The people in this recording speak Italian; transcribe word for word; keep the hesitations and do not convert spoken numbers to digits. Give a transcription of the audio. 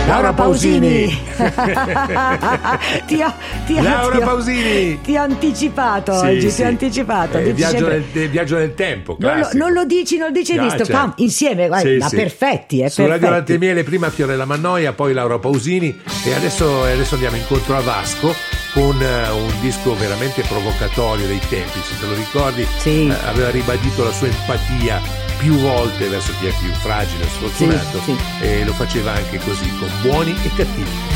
Laura Pausini. ti ho, ti ho, Laura ti ho, Pausini. Ti ho anticipato Sì, oggi, sì. ti ho anticipato. Eh, Dici viaggio, sempre- nel, eh, viaggio nel tempo, non, lo, classico. non lo dici, non lo dici, hai Ah, visto? certo. Pam, insieme, guarda, Sì, ma sì. perfetti, eh, Su Radio perfetti. Latte e Miele prima Fiorella Mannoia, poi Laura Pausini e adesso, adesso andiamo incontro a Vasco con uh, un disco veramente provocatorio dei tempi, se te lo ricordi. Sì. Uh, aveva ribadito la sua empatia più volte verso chi è più fragile e sfortunato, Sì, sì. e lo faceva anche così con Buoni e Cattivi.